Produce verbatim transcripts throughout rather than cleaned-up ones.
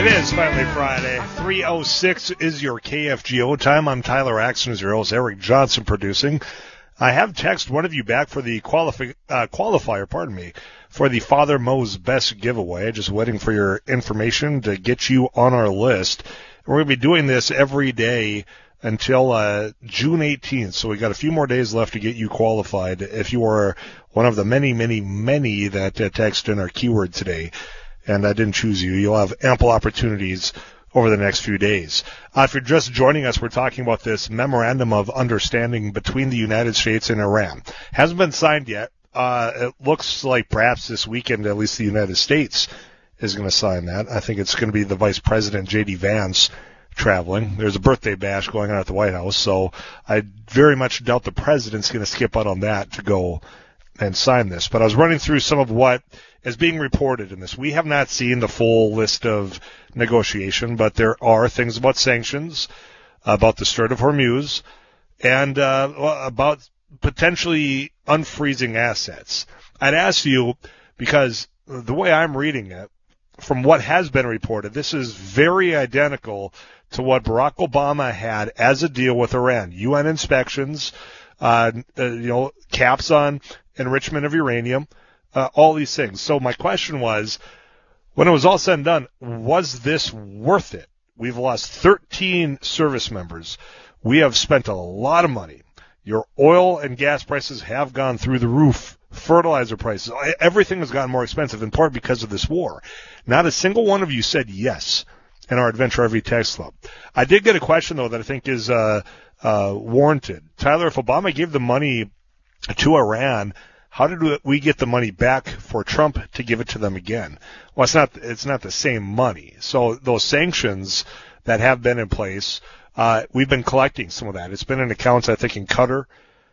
It is finally Friday. three oh six is your K F G O time. I'm Tyler Axton, as your host. Eric Johnson producing. I have texted one of you back for the qualifi- uh, qualifier, pardon me, for the Father Mo's Best giveaway. Just waiting for your information to get you on our list. We're going to be doing this every day until uh, June eighteenth, so we got a few more days left to get you qualified if you are one of the many, many, many that uh, text in our keyword today. And I didn't choose you. You'll have ample opportunities over the next few days. Uh, if you're just joining us, we're talking about this memorandum of understanding between the United States and Iran. Hasn't been signed yet. Uh, it looks like perhaps this weekend, at least the United States is going to sign that. I think it's going to be the Vice President, J D Vance, traveling. There's a birthday bash going on at the White House, so I very much doubt the President's going to skip out on that to go and sign this. But I was running through some of what is being reported in this. We have not seen the full list of negotiation, but there are things about sanctions, about the Strait of Hormuz, and uh, about potentially unfreezing assets. I'd ask you, because the way I'm reading it, from what has been reported, this is very identical to what Barack Obama had as a deal with Iran. U N inspections, uh, uh, you know, caps on enrichment of uranium, uh, all these things. So my question was, when it was all said and done, was this worth it? We've lost thirteen service members. We have spent a lot of money. Your oil and gas prices have gone through the roof. Fertilizer prices, everything has gotten more expensive, in part because of this war. Not a single one of you said yes in our Adventure R V text club. I did get a question, though, that I think is uh, uh, warranted. Tyler, if Obama gave the money to Iran, how did we get the money back for Trump to give it to them again? Well, it's not, it's not the same money. So those sanctions that have been in place, uh, we've been collecting some of that. It's been in accounts, I think, in Qatar.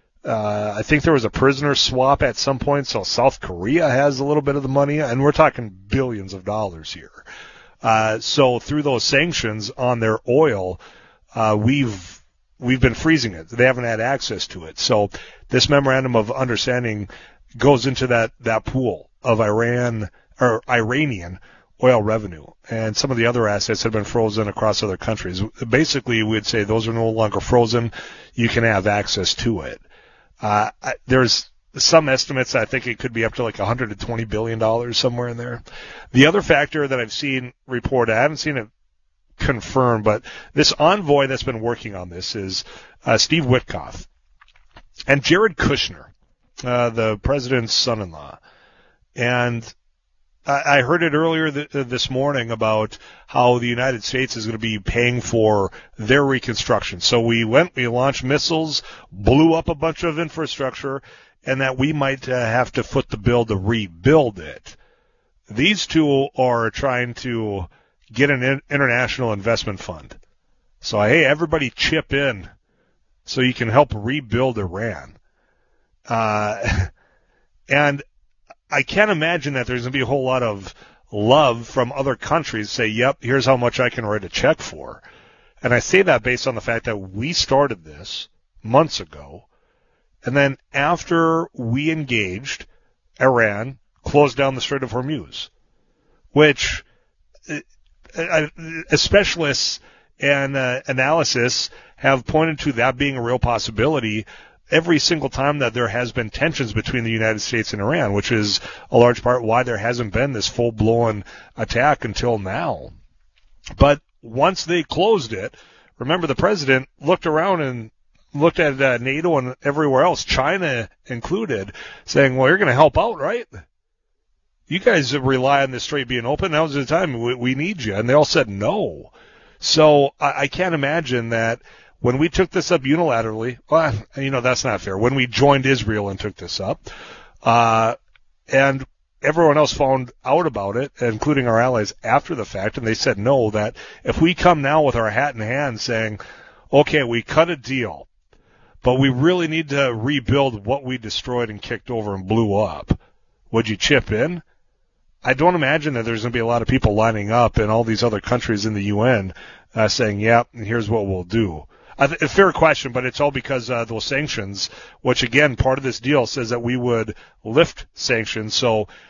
Uh, I think there was a prisoner swap at some point, so South Korea has a little bit of the money, and we're talking billions of dollars here. Uh, so through those sanctions on their oil, uh, we've we've been freezing it. They haven't had access to it. So this memorandum of understanding goes into that, that pool of Iran or Iranian oil revenue, and some of the other assets have been frozen across other countries. Basically, we'd say those are no longer frozen. You can have access to it. Uh, I, there's some estimates, I think it could be up to like one hundred twenty billion dollars somewhere in there. The other factor that I've seen reported, I haven't seen it confirmed, but this envoy that's been working on this is uh, Steve Witkoff and Jared Kushner, uh, the president's son-in-law. And I heard it earlier th- this morning about how the United States is going to be paying for their reconstruction. So we went, we launched missiles, blew up a bunch of infrastructure, and that we might uh, have to foot the bill to rebuild it. These two are trying to get an in- international investment fund. So, hey, everybody chip in so you can help rebuild Iran. Uh, and I can't imagine that there's going to be a whole lot of love from other countries say, yep, here's how much I can write a check for. And I say that based on the fact that we started this months ago. And then after we engaged, Iran closed down the Strait of Hormuz, which uh, specialists and uh, analysis have pointed to that being a real possibility every single time that there has been tensions between the United States and Iran, which is a large part why there hasn't been this full-blown attack until now. But once they closed it, remember the president looked around and looked at uh, NATO and everywhere else, China included, saying, well, you're going to help out, right? You guys rely on the strait being open. Now's the time. We, we need you. And they all said no. So I, I can't imagine that when we took this up unilaterally, well, you know, that's not fair. When we joined Israel and took this up, uh, and everyone else found out about it, including our allies after the fact, and they said no, that if we come now with our hat in hand saying, okay, we cut a deal, but we really need to rebuild what we destroyed and kicked over and blew up, would you chip in? I don't imagine that there's going to be a lot of people lining up in all these other countries in the U N uh, saying, yep, and here's what we'll do. A fair question, but it's all because uh, those sanctions, which, again, part of this deal says that we would lift sanctions. So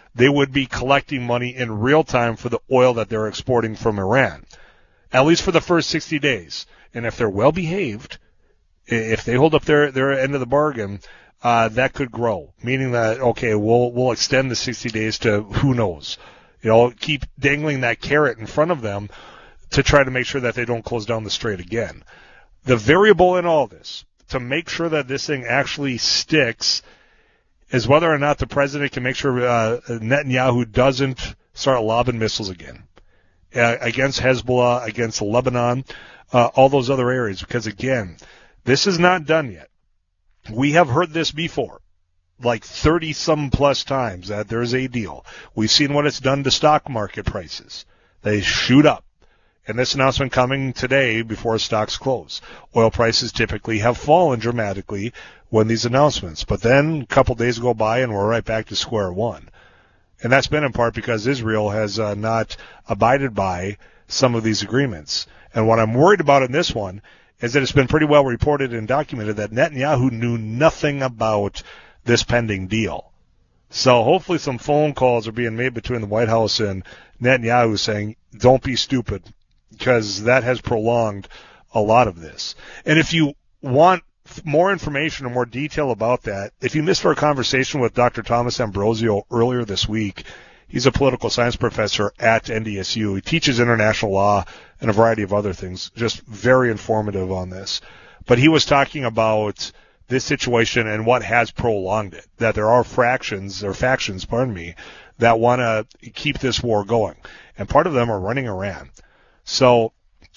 they would be collecting money in real time for the oil that they're exporting from Iran, at least for the first sixty days. And if they're well behaved, if they hold up their, their end of the bargain, uh, that could grow, meaning that, okay, we'll, we'll extend the sixty days to who knows. You know, keep dangling that carrot in front of them to try to make sure that they don't close down the strait again. The variable in all this, to make sure that this thing actually sticks, is whether or not the president can make sure uh, Netanyahu doesn't start lobbing missiles again uh, against Hezbollah, against Lebanon, uh, all those other areas. Because, again, this is not done yet. We have heard this before, like thirty-some plus times, that there's a deal. We've seen what it's done to stock market prices. They shoot up. And this announcement coming today before stocks close. Oil prices typically have fallen dramatically when these announcements. But then a couple days go by and we're right back to square one. And that's been in part because Israel has uh, not abided by some of these agreements. And what I'm worried about in this one is that it's been pretty well reported and documented that Netanyahu knew nothing about this pending deal. So hopefully some phone calls are being made between the White House and Netanyahu saying, don't be stupid, because that has prolonged a lot of this. And if you want more information or more detail about that, if you missed our conversation with Doctor Thomas Ambrosio earlier this week, he's a political science professor at N D S U. He teaches international law and a variety of other things, just very informative on this. But he was talking about this situation and what has prolonged it, that there are fractions, or factions, pardon me, that want to keep this war going. And part of them are running Iran. So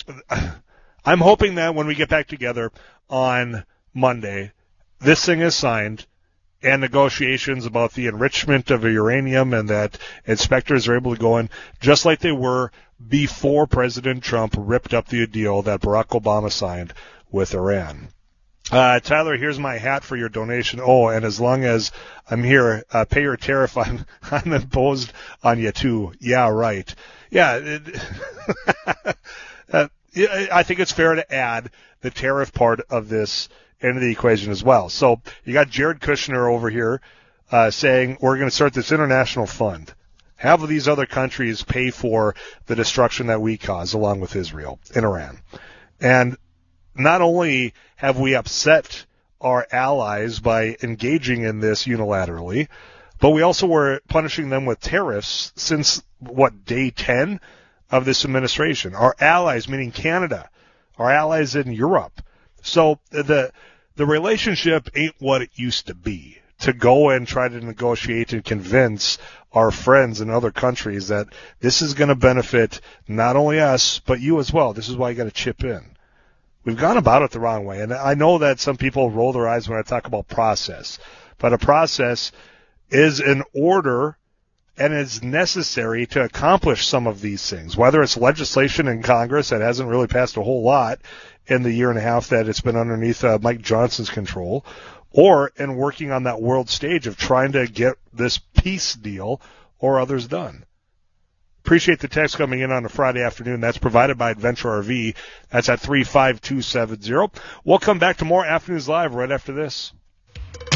I'm hoping that when we get back together on Monday, this thing is signed and negotiations about the enrichment of uranium and that inspectors are able to go in just like they were before President Trump ripped up the deal that Barack Obama signed with Iran. Uh, Tyler, here's my hat for your donation. Oh, and as long as I'm here, uh, pay your tariff. I'm, I'm imposed on you too. Yeah, right. Yeah. It, uh, I think it's fair to add the tariff part of this into the equation as well. So you got Jared Kushner over here, uh, saying we're going to start this international fund. Have these other countries pay for the destruction that we cause along with Israel and Iran. And not only have we upset our allies by engaging in this unilaterally, but we also were punishing them with tariffs since, what, day ten of this administration. Our allies, meaning Canada, our allies in Europe. So the the relationship ain't what it used to be, to go and try to negotiate and convince our friends in other countries that this is going to benefit not only us, but you as well. This is why you got to chip in. We've gone about it the wrong way. And I know that some people roll their eyes when I talk about process. But a process is an order and is necessary to accomplish some of these things, whether it's legislation in Congress that hasn't really passed a whole lot in the year and a half that it's been underneath uh, Mike Johnson's control, or in working on that world stage of trying to get this peace deal or others done. Appreciate the text coming in on a Friday afternoon. That's provided by Adventure R V. That's at three five two seven zero. We'll come back to more Afternoons Live right after this.